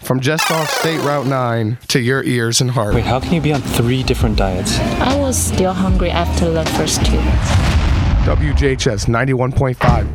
From just off State Route 9 to your ears and heart. Wait, how can you be on 3 different diets? I was still hungry after the first 2. WJHS 91.5.